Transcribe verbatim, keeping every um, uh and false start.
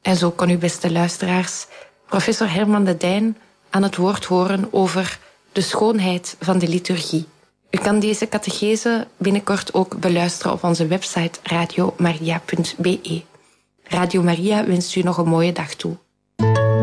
En zo kon u, beste luisteraars, professor Herman de Dijn aan het woord horen over de schoonheid van de liturgie. U kan deze catechese binnenkort ook beluisteren op onze website radiomaria punt be. Radio Maria wenst u nog een mooie dag toe.